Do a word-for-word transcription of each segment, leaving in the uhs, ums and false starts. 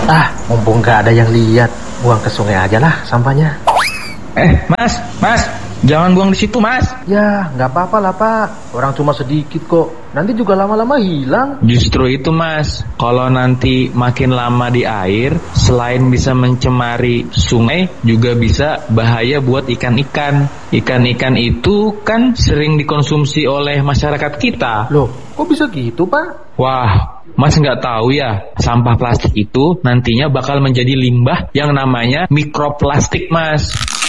Ah, mumpung nggak ada yang lihat, buang ke sungai aja lah sampahnya. Eh, Mas, Mas, jangan buang di situ, Mas. Ya, nggak apa-apa lah Pak. Orang cuma sedikit kok. Nanti juga lama-lama hilang. Justru itu, Mas. Kalau nanti makin lama di air, selain bisa mencemari sungai, juga bisa bahaya buat ikan-ikan. Ikan-ikan itu kan sering dikonsumsi oleh masyarakat kita. Loh, kok bisa gitu Pak? Wah, Mas nggak tahu ya, sampah plastik itu nantinya bakal menjadi limbah yang namanya mikroplastik, Mas.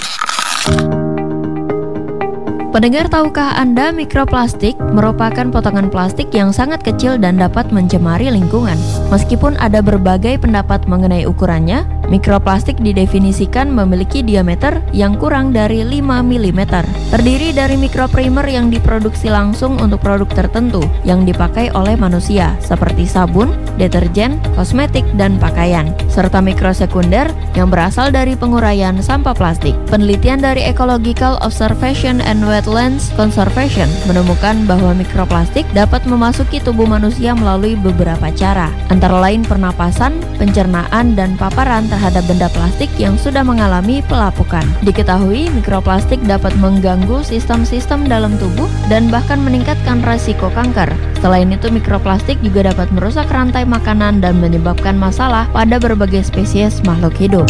Pendengar, tahukah Anda mikroplastik merupakan potongan plastik yang sangat kecil dan dapat mencemari lingkungan? Meskipun ada berbagai pendapat mengenai ukurannya, mikroplastik didefinisikan memiliki diameter yang kurang dari lima milimeter. Terdiri dari mikroprimer yang diproduksi langsung untuk produk tertentu yang dipakai oleh manusia, seperti sabun, deterjen, kosmetik, dan pakaian, serta mikrosekunder yang berasal dari penguraian sampah plastik. Penelitian dari Ecological Observation and Wetlands Conservation menemukan bahwa mikroplastik dapat memasuki tubuh manusia melalui beberapa cara, antara lain pernapasan, pencernaan, dan paparan terhadap benda plastik yang sudah mengalami pelapukan. Diketahui mikroplastik dapat mengganggu sistem-sistem dalam tubuh dan bahkan meningkatkan resiko kanker. Selain itu, mikroplastik juga dapat merusak rantai makanan dan menyebabkan masalah pada berbagai spesies makhluk hidup.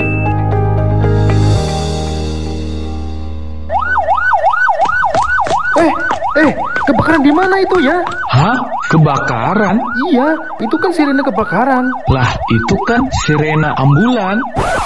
Eh, eh, kebakaran di mana itu ya? Hah? Kebakaran? Iya, itu kan sirene kebakaran. Lah, itu kan sirena ambulan.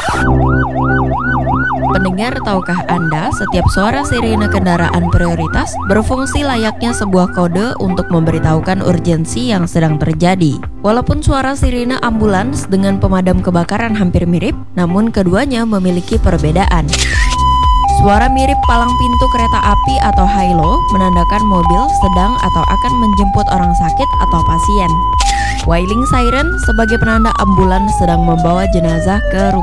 Pendengar, tahukah Anda setiap suara sirene kendaraan prioritas berfungsi layaknya sebuah kode untuk memberitahukan urgensi yang sedang terjadi. Walaupun suara sirene ambulans dengan pemadam kebakaran hampir mirip, namun keduanya memiliki perbedaan. Suara mirip palang pintu kereta api atau halo menandakan mobil sedang atau akan menjemput orang sakit atau pasien. Wailing siren sebagai penanda ambulans sedang membawa jenazah ke rumah